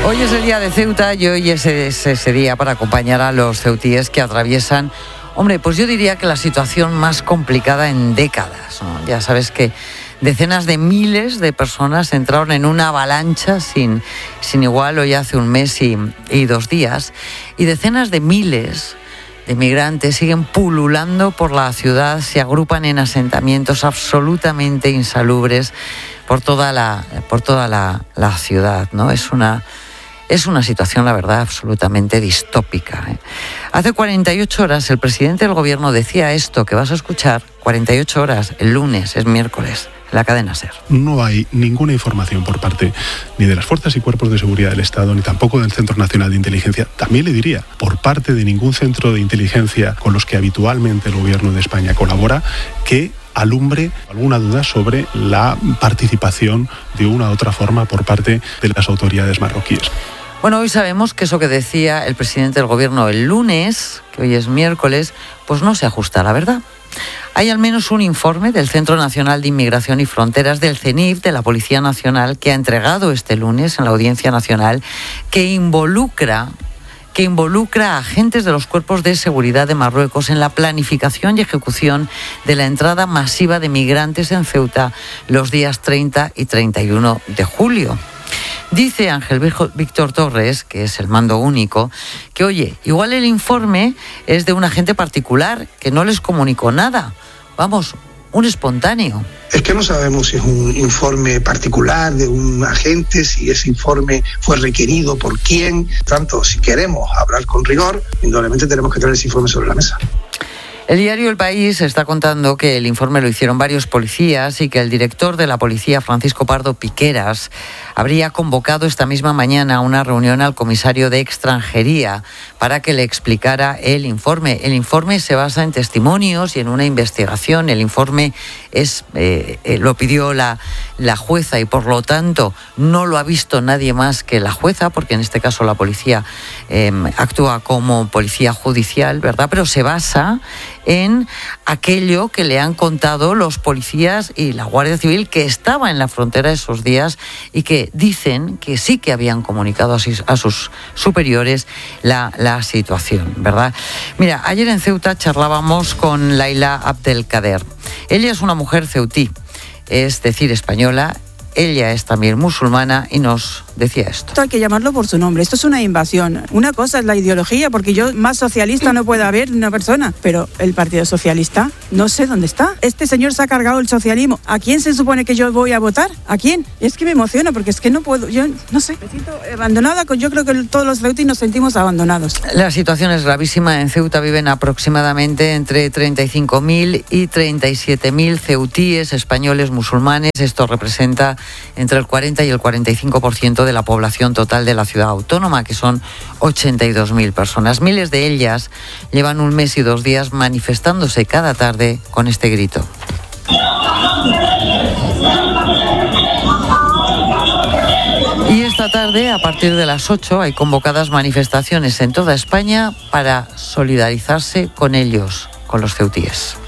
Hoy es el día de Ceuta y hoy es ese día para acompañar a los ceutíes que atraviesan, pues yo diría que la situación más complicada en décadas, ¿no? Ya sabes que decenas de miles de personas entraron en una avalancha sin igual hoy hace un mes y 2 días, y decenas de miles de migrantes siguen pululando por la ciudad, se agrupan en asentamientos absolutamente insalubres por toda la ciudad, ¿no? Es una situación, la verdad, absolutamente distópica, ¿eh? Hace 48 horas el presidente del gobierno decía esto que vas a escuchar, 48 horas, el lunes, es miércoles, en la cadena SER. No hay ninguna información por parte ni de las fuerzas y cuerpos de seguridad del Estado, ni tampoco del Centro Nacional de Inteligencia, también le diría, por parte de ningún centro de inteligencia con los que habitualmente el gobierno de España colabora, que alumbre alguna duda sobre la participación de una u otra forma por parte de las autoridades marroquíes. Bueno, hoy sabemos que eso que decía el presidente del gobierno el lunes, que hoy es miércoles, pues no se ajusta a la verdad. Hay al menos un informe del Centro Nacional de Inmigración y Fronteras, del CENIF, de la Policía Nacional, que ha entregado este lunes en la Audiencia Nacional, que involucra a agentes de los cuerpos de seguridad de Marruecos en la planificación y ejecución de la entrada masiva de migrantes en Ceuta los días 30 y 31 de julio. Dice Ángel Víctor Torres, que es el mando único, que igual el informe es de un agente particular que no les comunicó nada. Un espontáneo. Es que no sabemos si es un informe particular de un agente, si ese informe fue requerido por quién. Tanto, si queremos hablar con rigor, indudablemente tenemos que tener ese informe sobre la mesa. El diario El País está contando que el informe lo hicieron varios policías y que el director de la policía, Francisco Pardo Piqueras, habría convocado esta misma mañana una reunión al comisario de Extranjería para que le explicara el informe. El informe se basa en testimonios y en una investigación. El informe lo pidió la jueza y por lo tanto no lo ha visto nadie más que la jueza, porque en este caso la policía actúa como policía judicial, ¿verdad? Pero se basa en aquello que le han contado los policías y la Guardia Civil que estaba en la frontera esos días y que dicen que sí que habían comunicado a sus superiores la situación, ¿verdad? Mira, ayer en Ceuta charlábamos con Laila Abdelkader. Ella es una mujer ceutí, es decir, española. Ella es también musulmana y nos decía esto. Esto hay que llamarlo por su nombre. Esto es una invasión. Una cosa es la ideología, porque yo más socialista no puede haber una persona. Pero el Partido Socialista, no sé dónde está. Este señor se ha cargado el socialismo. ¿A quién se supone que yo voy a votar? ¿A quién? Es que me emociona porque es que no puedo. Yo no sé. Me siento abandonada. Yo creo que todos los ceutíes nos sentimos abandonados. La situación es gravísima. En Ceuta viven aproximadamente entre 35.000 y 37.000 ceutíes españoles musulmanes. Esto representa entre el 40 y el 45% de la población total de la ciudad autónoma, que son 82.000 personas. Miles de ellas llevan 1 mes y 2 días manifestándose cada tarde con este grito. Y esta tarde, a partir de las 8, hay convocadas manifestaciones en toda España para solidarizarse con ellos, con los ceutíes.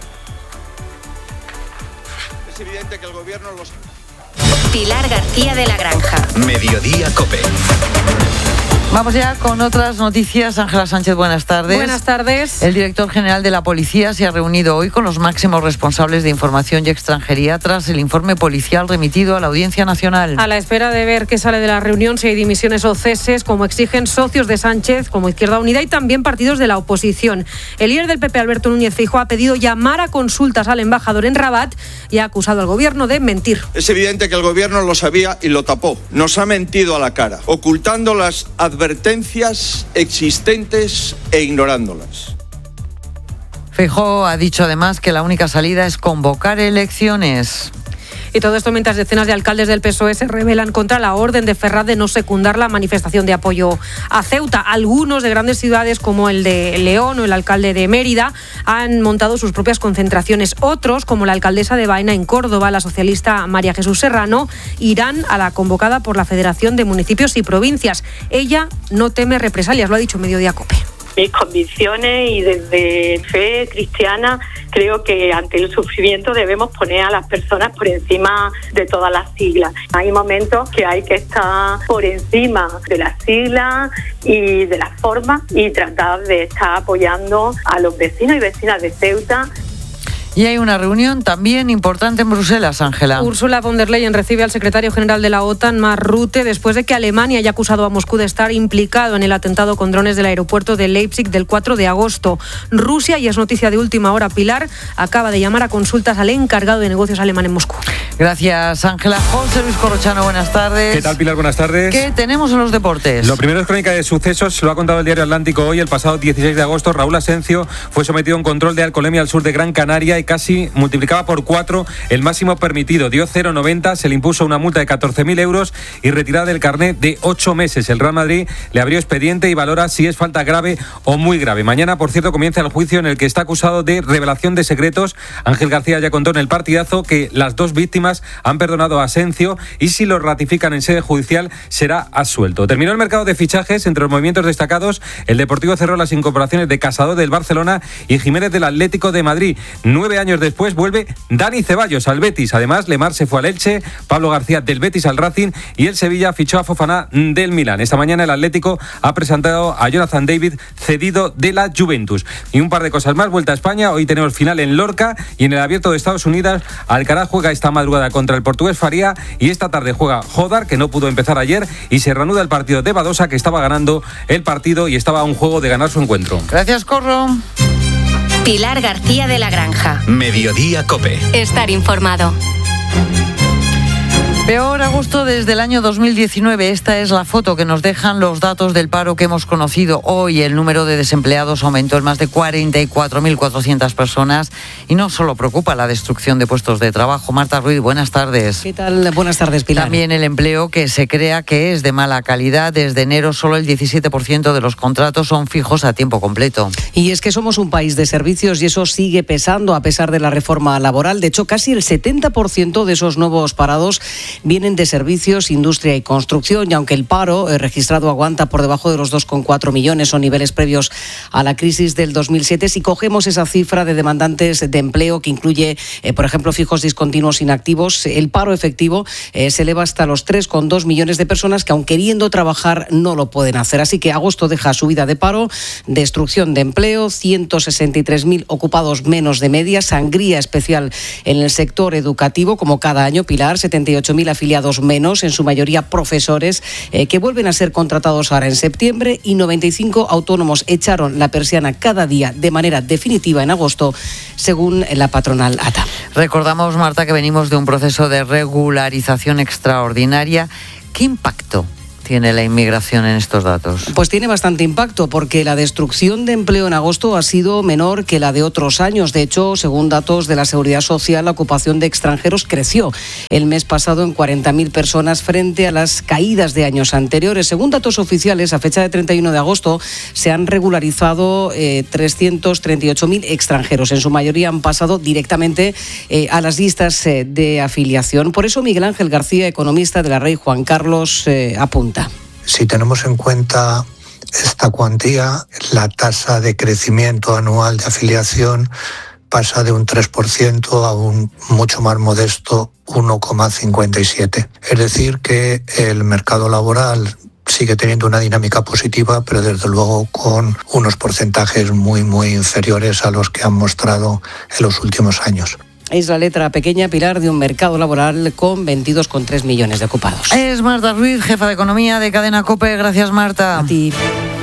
Es evidente que el gobierno Pilar García de la Granja. Mediodía COPE. Vamos ya con otras noticias. Ángela Sánchez, buenas tardes. Buenas tardes. El director general de la Policía se ha reunido hoy con los máximos responsables de Información y Extranjería tras el informe policial remitido a la Audiencia Nacional. A la espera de ver qué sale de la reunión, si hay dimisiones o ceses, como exigen socios de Sánchez, como Izquierda Unida y también partidos de la oposición. El líder del PP, Alberto Núñez Feijóo, ha pedido llamar a consultas al embajador en Rabat y ha acusado al gobierno de mentir. Es evidente que el gobierno lo sabía y lo tapó. Nos ha mentido a la cara, ocultando las advertencias existentes e ignorándolas. Feijóo ha dicho además que la única salida es convocar elecciones. Y todo esto mientras decenas de alcaldes del PSOE se rebelan contra la orden de Ferraz de no secundar la manifestación de apoyo a Ceuta. Algunos de grandes ciudades como el de León o el alcalde de Mérida han montado sus propias concentraciones. Otros, como la alcaldesa de Baena en Córdoba, la socialista María Jesús Serrano, irán a la convocada por la Federación de Municipios y Provincias. Ella no teme represalias, lo ha dicho Mediodía COPE. mis convicciones y desde fe cristiana creo que ante el sufrimiento debemos poner a las personas por encima de todas las siglas. Hay momentos que hay que estar por encima de las siglas y de las formas y tratar de estar apoyando a los vecinos y vecinas de Ceuta. Y hay una reunión también importante en Bruselas, Ángela. Ursula von der Leyen recibe al secretario general de la OTAN, Mark Rutte, después de que Alemania haya acusado a Moscú de estar implicado en el atentado con drones del aeropuerto de Leipzig del 4 de agosto. Rusia, y es noticia de última hora, Pilar, acaba de llamar a consultas al encargado de negocios alemán en Moscú. Gracias, Ángela. José Luis Corrochano, buenas tardes. ¿Qué tal, Pilar? Buenas tardes. ¿Qué tenemos en los deportes? Lo primero es crónica de sucesos, lo ha contado el diario Atlántico hoy. El pasado 16 de agosto, Raúl Asencio fue sometido a un control de alcoholemia al sur de Gran Canaria y casi multiplicaba por 4 el máximo permitido. Dio 0,90, se le impuso una multa de 14.000 euros y retirada del carnet de 8 meses. El Real Madrid le abrió expediente y valora si es falta grave o muy grave. Mañana, por cierto, comienza el juicio en el que está acusado de revelación de secretos. Ángel García ya contó en el partidazo que las 2 víctimas han perdonado a Asencio y si lo ratifican en sede judicial será absuelto. Terminó el mercado de fichajes. Entre los movimientos destacados, el Deportivo cerró las incorporaciones de Casado del Barcelona y Jiménez del Atlético de Madrid. 9 años después vuelve Dani Ceballos al Betis. Además, Lemar se fue al Elche, Pablo García del Betis al Racing y el Sevilla fichó a Fofana del Milán. Esta mañana el Atlético ha presentado a Jonathan David, cedido de la Juventus. Y un par de cosas más. Vuelta a España. Hoy tenemos final en Lorca y en el Abierto de Estados Unidos Alcaraz juega esta madrugada contra el portugués Faria y esta tarde juega Hodar, que no pudo empezar ayer, y se reanuda el partido de Badosa, que estaba ganando el partido y estaba a un juego de ganar su encuentro. Gracias, Corro. Pilar García de la Granja. Mediodía COPE. Estar informado. Peor agosto desde el año 2019. Esta es la foto que nos dejan los datos del paro que hemos conocido hoy. El número de desempleados aumentó en más de 44.400 personas y no solo preocupa la destrucción de puestos de trabajo. Marta Ruiz, buenas tardes. ¿Qué tal? Buenas tardes, Pilar. También el empleo que se crea que es de mala calidad. Desde enero solo el 17% de los contratos son fijos a tiempo completo. Y es que somos un país de servicios y eso sigue pesando a pesar de la reforma laboral. De hecho, casi el 70% de esos nuevos parados vienen de servicios, industria y construcción, y aunque el paro registrado aguanta por debajo de los 2,4 millones o niveles previos a la crisis del 2007, si cogemos esa cifra de demandantes de empleo que incluye, por ejemplo, fijos discontinuos inactivos, el paro efectivo se eleva hasta los 3,2 millones de personas que, aun queriendo trabajar, no lo pueden hacer. Así que agosto deja subida de paro, destrucción de empleo, 163.000 ocupados menos de media, sangría especial en el sector educativo, como cada año, Pilar, 78.000 afiliados menos, en su mayoría profesores, que vuelven a ser contratados ahora en septiembre, y 95 autónomos echaron la persiana cada día de manera definitiva en agosto, según la patronal ATA. Recordamos, Marta, que venimos de un proceso de regularización extraordinaria. ¿Qué impacto tiene la inmigración en estos datos? Pues tiene bastante impacto, porque la destrucción de empleo en agosto ha sido menor que la de otros años. De hecho, según datos de la Seguridad Social, la ocupación de extranjeros creció el mes pasado en 40.000 personas frente a las caídas de años anteriores. Según datos oficiales, a fecha de 31 de agosto se han regularizado 338.000 extranjeros. En su mayoría han pasado directamente a las listas de afiliación. Por eso Miguel Ángel García, economista de la Rey Juan Carlos, apunta. Si tenemos en cuenta esta cuantía, la tasa de crecimiento anual de afiliación pasa de un 3% a un mucho más modesto 1,57%. Es decir, que el mercado laboral sigue teniendo una dinámica positiva, pero desde luego con unos porcentajes muy inferiores a los que han mostrado en los últimos años. Es la letra pequeña, Pilar, de un mercado laboral con 22,3 millones de ocupados. Es Marta Ruiz, jefa de Economía de Cadena COPE. Gracias, Marta. A ti.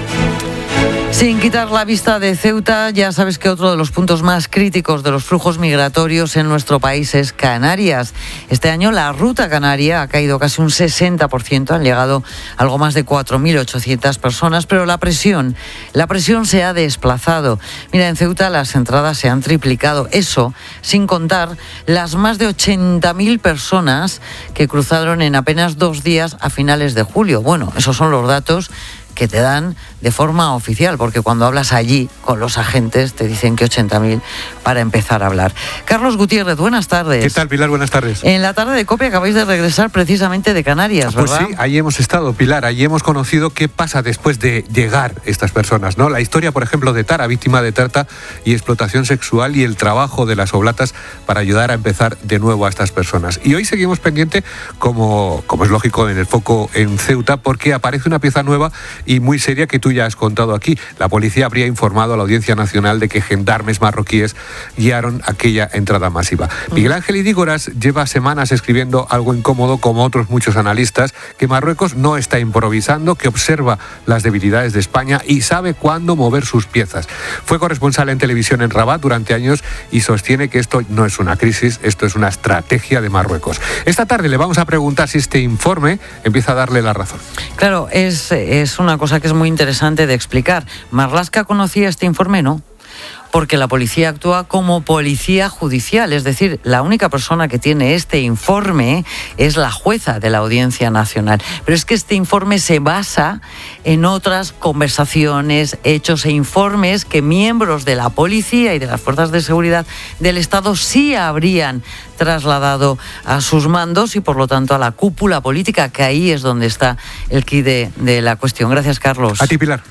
Sin quitar la vista de Ceuta, ya sabes que otro de los puntos más críticos de los flujos migratorios en nuestro país es Canarias. Este año la ruta canaria ha caído casi un 60%, han llegado algo más de 4.800 personas, pero la presión se ha desplazado. Mira, en Ceuta las entradas se han triplicado, eso sin contar las más de 80.000 personas que cruzaron en apenas 2 días a finales de julio. Bueno, esos son los datos que te dan de forma oficial, porque cuando hablas allí con los agentes te dicen que 80.000 para empezar a hablar. Carlos Gutiérrez, buenas tardes. ¿Qué tal, Pilar? Buenas tardes. En la tarde de COPE acabáis de regresar precisamente de Canarias, ¿verdad? Pues sí, allí hemos estado, Pilar. Allí hemos conocido qué pasa después de llegar estas personas, ¿no? La historia, por ejemplo, de Tara, víctima de trata y explotación sexual, y el trabajo de las oblatas para ayudar a empezar de nuevo a estas personas. Y hoy seguimos pendiente, como es lógico, en el foco en Ceuta, porque aparece una pieza nueva y muy seria que tú ya has contado aquí. La policía habría informado a la Audiencia Nacional de que gendarmes marroquíes guiaron aquella entrada masiva. Miguel Ángel Idígoras lleva semanas escribiendo algo incómodo, como otros muchos analistas, que Marruecos no está improvisando, que observa las debilidades de España y sabe cuándo mover sus piezas. Fue corresponsal en televisión en Rabat durante años y sostiene que esto no es una crisis, esto es una estrategia de Marruecos. Esta tarde le vamos a preguntar si este informe empieza a darle la razón. Claro, es una cosa que es muy interesante de explicar. ¿Marlaska conocía este informe? No. Porque la policía actúa como policía judicial, es decir, la única persona que tiene este informe es la jueza de la Audiencia Nacional. Pero es que este informe se basa en otras conversaciones, hechos e informes que miembros de la policía y de las fuerzas de seguridad del Estado sí habrían trasladado a sus mandos y por lo tanto a la cúpula política, que ahí es donde está el quid de la cuestión. Gracias, Carlos. A ti, Pilar.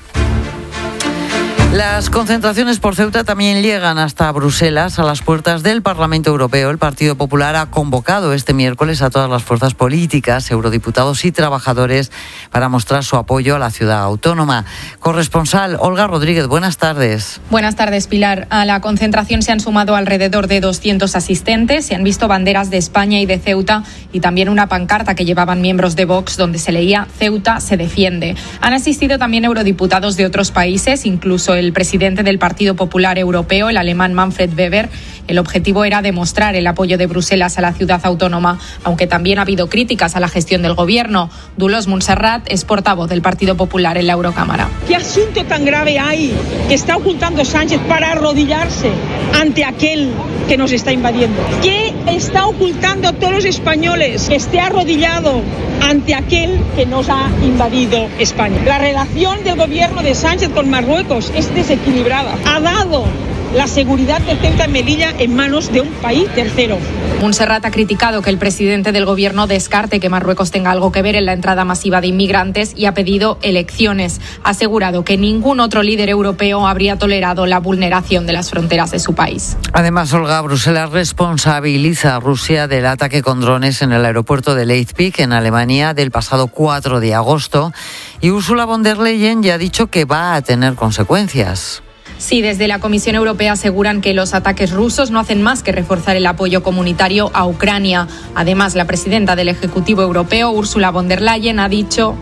Las concentraciones por Ceuta también llegan hasta Bruselas, a las puertas del Parlamento Europeo. El Partido Popular ha convocado este miércoles a todas las fuerzas políticas, eurodiputados y trabajadores para mostrar su apoyo a la ciudad autónoma. Corresponsal Olga Rodríguez, buenas tardes. Buenas tardes, Pilar. A la concentración se han sumado alrededor de 200 asistentes. Se han visto banderas de España y de Ceuta y también una pancarta que llevaban miembros de Vox donde se leía «Ceuta se defiende». Han asistido también eurodiputados de otros países, incluso el presidente del Partido Popular Europeo, el alemán Manfred Weber. El objetivo era demostrar el apoyo de Bruselas a la ciudad autónoma, aunque también ha habido críticas a la gestión del gobierno. Dolors Montserrat es portavoz del Partido Popular en la Eurocámara. ¿Qué asunto tan grave hay que está ocultando Sánchez para arrodillarse ante aquel que nos está invadiendo? ¿Qué está ocultando a todos los españoles que esté arrodillado ante aquel que nos ha invadido España? La relación del gobierno de Sánchez con Marruecos es desequilibrada. Ha dado la seguridad de Ceuta y Melilla en manos de un país tercero. Montserrat ha criticado que el presidente del gobierno descarte que Marruecos tenga algo que ver en la entrada masiva de inmigrantes y ha pedido elecciones. Ha asegurado que ningún otro líder europeo habría tolerado la vulneración de las fronteras de su país. Además, Olga, Bruselas responsabiliza a Rusia del ataque con drones en el aeropuerto de Leipzig, en Alemania, del pasado 4 de agosto. Y Ursula von der Leyen ya ha dicho que va a tener consecuencias. Sí, desde la Comisión Europea aseguran que los ataques rusos no hacen más que reforzar el apoyo comunitario a Ucrania. Además, la presidenta del Ejecutivo Europeo, Ursula von der Leyen, ha dicho: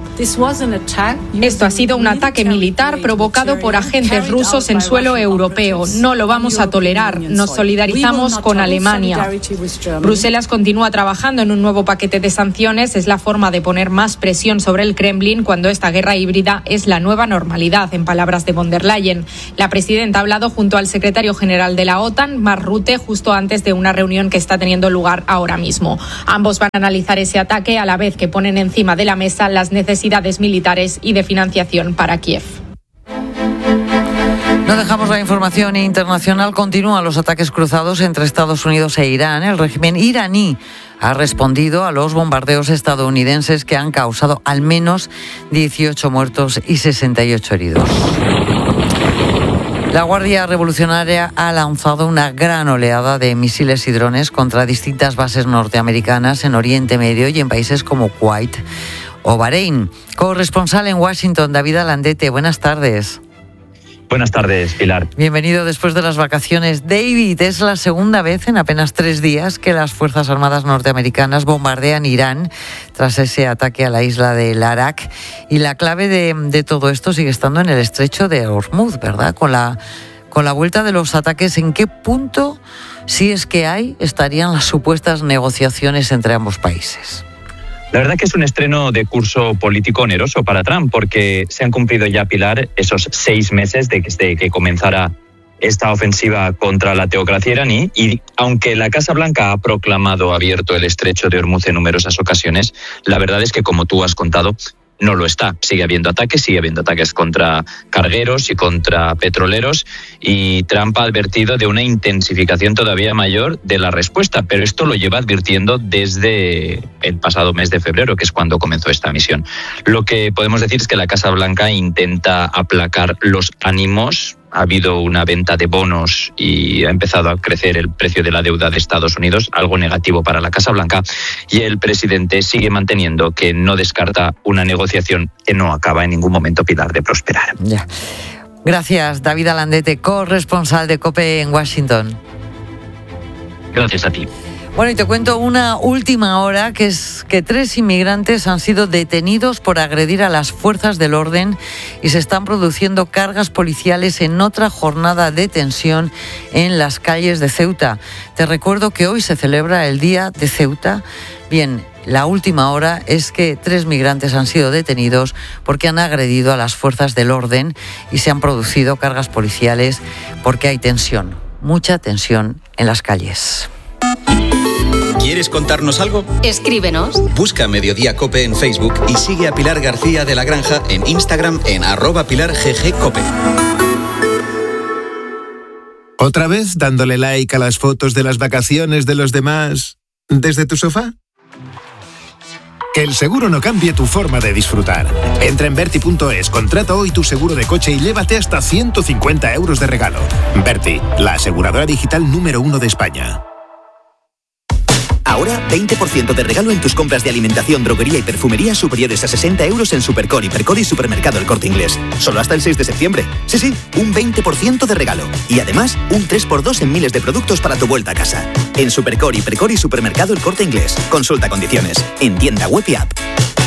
esto ha sido un ataque militar provocado por agentes rusos en suelo europeo. No lo vamos a tolerar. Nos solidarizamos con Alemania. Bruselas continúa trabajando en un nuevo paquete de sanciones. Es la forma de poner más presión sobre el Kremlin cuando esta guerra híbrida es la nueva normalidad, en palabras de von der Leyen. La presidenta ha hablado junto al secretario general de la OTAN, Mark Rutte, justo antes de una reunión que está teniendo lugar ahora mismo. Ambos van a analizar ese ataque a la vez que ponen encima de la mesa las necesidades militares y de financiación para Kiev. No dejamos la información internacional. Continúan los ataques cruzados entre Estados Unidos e Irán. El régimen iraní ha respondido a los bombardeos estadounidenses que han causado al menos 18 muertos y 68 heridos. La Guardia Revolucionaria ha lanzado una gran oleada de misiles y drones contra distintas bases norteamericanas en Oriente Medio y en países como Kuwait o Bahrein. Corresponsal en Washington, David Alandete, buenas tardes. Buenas tardes, Pilar. Bienvenido después de las vacaciones. David, es la segunda vez en apenas 3 días que las Fuerzas Armadas norteamericanas bombardean Irán tras ese ataque a la isla de Arak. Y la clave de todo esto sigue estando en el estrecho de Hormuz, ¿verdad? Con la vuelta de los ataques, ¿en qué punto, si es que hay, estarían las supuestas negociaciones entre ambos países? La verdad que es un estreno de curso político oneroso para Trump, porque se han cumplido ya, Pilar, esos 6 meses desde que comenzara esta ofensiva contra la teocracia iraní, y aunque la Casa Blanca ha proclamado abierto el estrecho de Hormuz en numerosas ocasiones, la verdad es que, como tú has contado, no lo está. Sigue habiendo ataques contra cargueros y contra petroleros, y Trump ha advertido de una intensificación todavía mayor de la respuesta, pero esto lo lleva advirtiendo desde el pasado mes de febrero, que es cuando comenzó esta misión. Lo que podemos decir es que la Casa Blanca intenta aplacar los ánimos. Ha habido una venta de bonos y ha empezado a crecer el precio de la deuda de Estados Unidos, algo negativo para la Casa Blanca, y el presidente sigue manteniendo que no descarta una negociación que no acaba en ningún momento, Pilar, de prosperar. Ya. Gracias, David Alandete, corresponsal de COPE en Washington. Gracias a ti. Bueno, y te cuento una última hora, que es que 3 inmigrantes han sido detenidos por agredir a las fuerzas del orden y se están produciendo cargas policiales en otra jornada de tensión en las calles de Ceuta. Te recuerdo que hoy se celebra el Día de Ceuta. Bien, la última hora es que 3 migrantes han sido detenidos porque han agredido a las fuerzas del orden y se han producido cargas policiales porque hay tensión, mucha tensión en las calles. ¿Quieres contarnos algo? Escríbenos. Busca Mediodía COPE en Facebook y sigue a Pilar García de la Granja en Instagram en @PilarGGCope. ¿Otra vez dándole like a las fotos de las vacaciones de los demás desde tu sofá? Que el seguro no cambie tu forma de disfrutar. Entra en Berti.es, contrata hoy tu seguro de coche y llévate hasta 150 euros de regalo. Berti, la aseguradora digital número 1 de España. Ahora, 20% de regalo en tus compras de alimentación, droguería y perfumería superiores a 60 euros en Supercore, Hipercore y Supermercado El Corte Inglés. Solo hasta el 6 de septiembre. Sí, un 20% de regalo. Y además, un 3x2 en miles de productos para tu vuelta a casa. En Supercore, Hipercore y Supermercado El Corte Inglés. Consulta condiciones. En tienda web y app.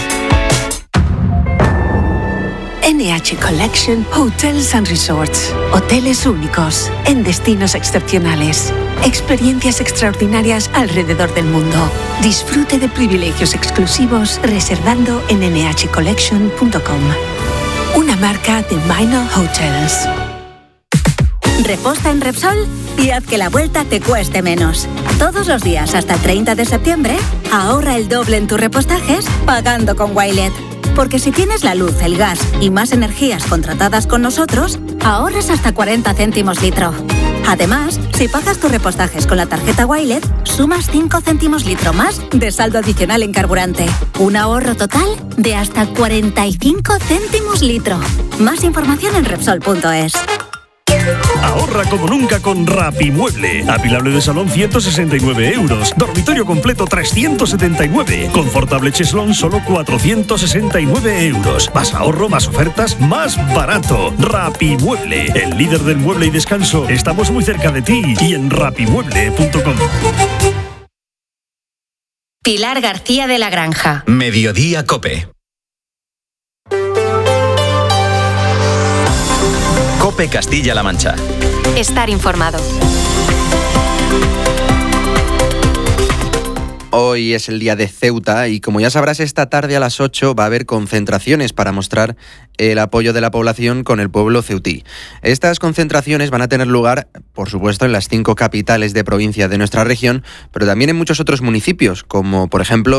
NH Collection Hotels and Resorts. Hoteles únicos, en destinos excepcionales. Experiencias extraordinarias alrededor del mundo. Disfrute de privilegios exclusivos reservando en nhcollection.com. Una marca de Minor Hotels. Reposta en Repsol y haz que la vuelta te cueste menos. Todos los días hasta el 30 de septiembre, ahorra el doble en tus repostajes pagando con Wilet. Porque si tienes la luz, el gas y más energías contratadas con nosotros, ahorras hasta 40 céntimos litro. Además, si pagas tus repostajes con la tarjeta Wilet, sumas 5 céntimos litro más de saldo adicional en carburante. Un ahorro total de hasta 45 céntimos litro. Más información en Repsol.es. Ahorra como nunca con Rapimueble. Apilable de salón 169 euros. Dormitorio completo 379. Confortable cheslón solo 469 euros. Más ahorro, más ofertas, más barato. Rapimueble, el líder del mueble y descanso. Estamos muy cerca de ti y en rapimueble.com. Pilar García de la Granja. Mediodía COPE. COPE Castilla-La Mancha. Estar informado. Hoy es el día de Ceuta y, como ya sabrás, esta tarde a las 8 va a haber concentraciones para mostrar el apoyo de la población con el pueblo ceutí. Estas concentraciones van a tener lugar, por supuesto, en las 5 capitales de provincia de nuestra región, pero también en muchos otros municipios, como por ejemplo